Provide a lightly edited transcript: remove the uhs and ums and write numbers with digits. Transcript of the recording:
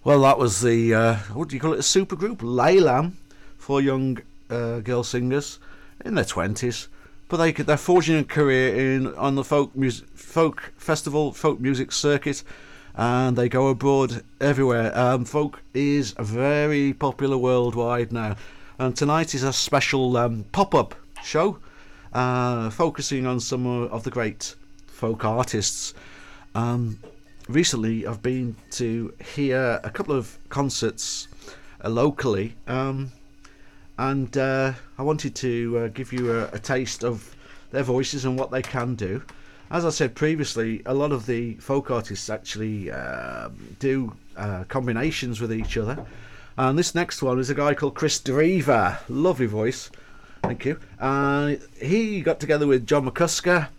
Well, that was the what do you call it? A supergroup, Laylam, for young girl singers in their 20s. But they're forging a career on the folk festival, folk music circuit, and they go abroad everywhere. Folk is very popular worldwide now, and tonight is a special pop-up show focusing on some of the great folk artists. Recently, I've been to hear a couple of concerts locally. And I wanted to give you a taste of their voices and what they can do. As I said previously, a lot of the folk artists actually do combinations with each other. And this next one is a guy called Chris Drever. Lovely voice. Thank you. He got together with John McCusker